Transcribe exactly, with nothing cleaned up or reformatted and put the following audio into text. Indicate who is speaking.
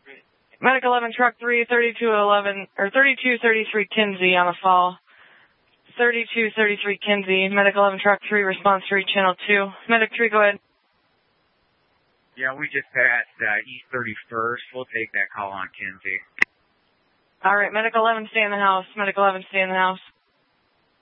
Speaker 1: Medic eleven, truck three, thirty-two eleven, or thirty-two thirty-three Kinsey on the fall. thirty-two thirty-three Kinsey, Medic eleven, truck three, response three, channel two. Medic three, go ahead.
Speaker 2: Yeah, we just passed uh, East thirty-first. We'll take that call on Kinsey.
Speaker 1: All right, Medic eleven, stay in the house. Medic eleven, stay in the house.